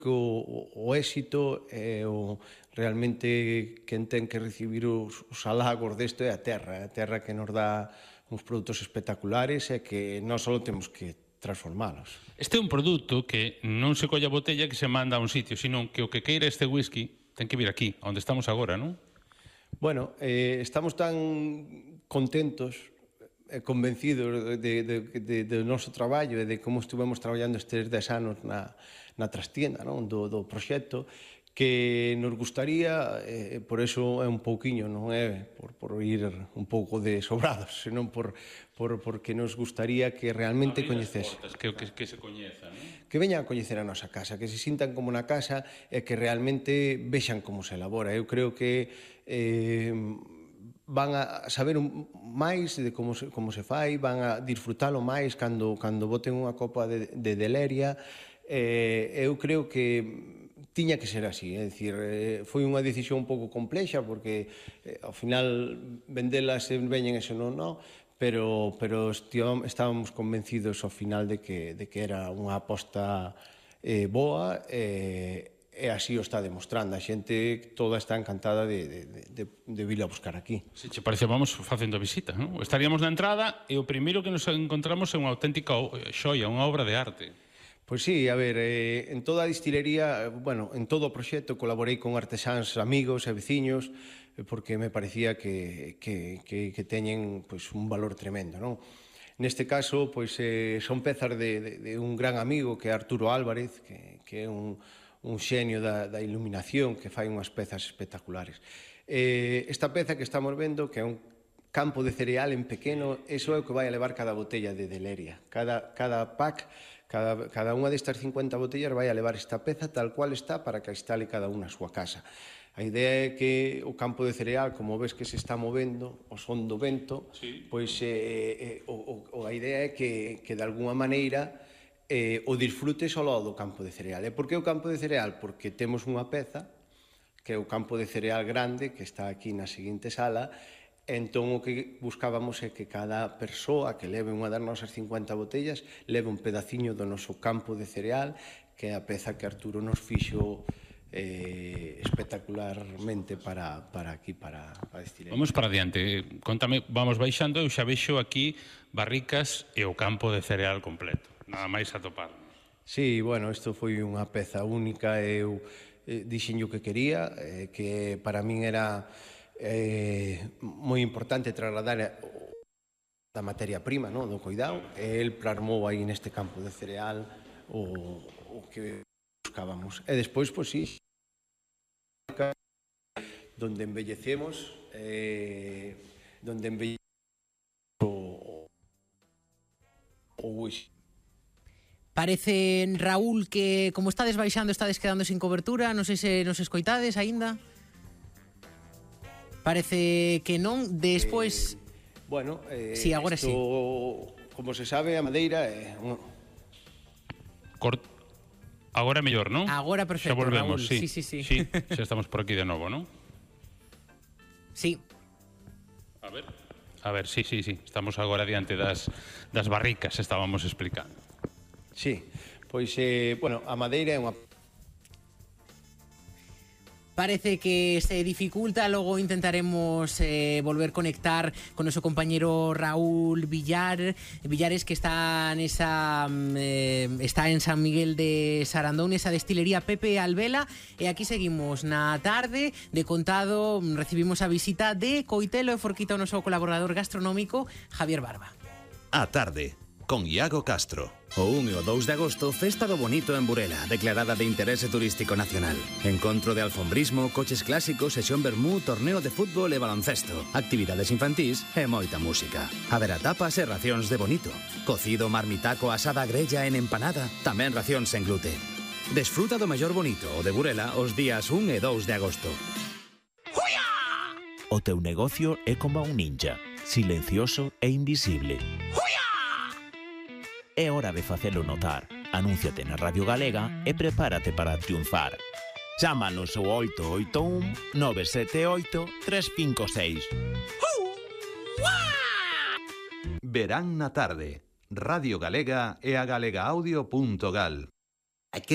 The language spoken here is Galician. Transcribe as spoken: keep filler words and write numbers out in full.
O, o éxito é o realmente quen ten que recibir os, os halagos desto é a terra, a terra que nos dá uns produtos espectaculares e que non só temos que transformalos. Este é un produto que non se colle a botella que se manda a un sitio, sino que o que queira este whisky ten que vir aquí, onde estamos agora, non? Bueno, eh, estamos tan contentos e convencidos de, de, de, de noso traballo e de como estuvemos traballando estes dez anos na, na trastienda, non? Do, do proxecto, que nos gustaría, eh, por eso é un pouquiño, non é por, por ir un pouco de sobrados, senón por, por, porque nos gustaría que realmente coñecese. Que, que, que se coñeza, non? Que veñan a coñecer a nosa casa, que se sintan como na casa e que realmente vexan como se elabora. Eu creo que eh, van a saber un, máis de como se, como se fai, van a disfrutalo máis cando, cando boten unha copa de, de Deleria. Eh, eu creo que tiña que ser así, é dicir, eh, foi unha decisión un pouco complexa porque eh, ao final vendelas se veñen e se non, non, pero, pero estábamos convencidos ao final de que, de que era unha aposta eh, boa e, e así o está demostrando. A xente toda está encantada de, de, de, de vir a buscar aquí. Se che parece, vamos facendo visita, non? Estaríamos na entrada e o primeiro que nos encontramos é unha auténtica xoia, unha obra de arte. Pois sí, a ver, eh, en toda a destilería, bueno, en todo o proxecto colaborei con artesáns amigos e veciños porque me parecía que, que, que, que teñen pois, un valor tremendo, non? Neste caso, pois, eh, son pezas de, de, de un gran amigo que é Arturo Álvarez, que, que é un, un xenio da, da iluminación, que fai unhas pezas espectaculares. Eh, esta peza que estamos vendo, que é un campo de cereal en pequeno, eso é o que vai a levar cada botella de Deleria. Cada, cada pack, cada, cada unha destas cincuenta botellas vai a levar esta peza tal cual está para que a instale cada unha a súa casa. A idea é que o campo de cereal, como ves que se está movendo, o son do vento, sí. Pois eh, eh, o, o, a idea é que, que de alguma maneira eh, o disfrutes ao lado do campo de cereal. E por que o campo de cereal? Porque temos unha peza, que é o campo de cereal grande, que está aquí na seguinte sala. Entón, o que buscábamos é que cada persoa que leve unha das nosas cincuenta botellas leve un pedaciño do noso campo de cereal, que é a peza que Arturo nos fixo eh, espectacularmente para, para aquí, para, para destilería. Vamos para adiante. Contame, vamos baixando, eu xa vexo aquí barricas e o campo de cereal completo. Nada máis a toparnos. Sí, bueno, isto foi unha peza única, eu eh, dixen o que quería, eh, que para min era eh, moi importante trasladar da materia prima, no, do cuidado, e el plasmou aí neste campo de cereal o, o que buscábamos. E despois, pois sí, donde embellecemos, eh, donde embellecemos o, o whisky. Parece, Raúl, que como estades baixando estades quedando sin cobertura, non sei se nos escoitades aínda. Parece que non, despois... Eh, bueno, eh, sí, agora esto, sí. Como se sabe, a madeira é... Un... Cort... Agora é mellor, non? Agora perfecto, xa volvemos, Raúl. Sí. Sí, sí, sí. sí, xa estamos por aquí de novo, non? Sí. A ver, a ver, sí, sí, sí. Estamos agora diante das, das barricas, estábamos explicando. Sí, pois, eh, bueno, a madeira é unha... Parece que se dificulta, logo intentaremos eh, volver a conectar con nuestro compañero Raúl Villar, Villares, que está nesa eh, está en San Miguel de Sarandón, esa destilería Pepe Albela, e aquí seguimos na tarde. De contado, recibimos a visita de Coitelo e Forquita, o noso colaborador gastronómico Javier Barba. A tarde, con Iago Castro. O un e o dous de agosto, Festa do Bonito en Burela, declarada de interese turístico nacional. Encontro de alfombrismo, coches clásicos, sesión vermú, torneo de fútbol e baloncesto, actividades infantís e moita música. Haberá tapas e racións de bonito. Cocido, marmitaco, asada grella en empanada, tamén racións en gluten. Desfruta do mellor bonito, o de Burela, os días un e dous de agosto. O teu negocio é como un ninja, silencioso e invisible. É hora de facelo notar. Anúnciate na Radio Galega e prepárate para triunfar. Chámanos ao oito oito un, nove sete oito, tres cinco seis. Verán na tarde. Radio Galega e a galega audio punto gal.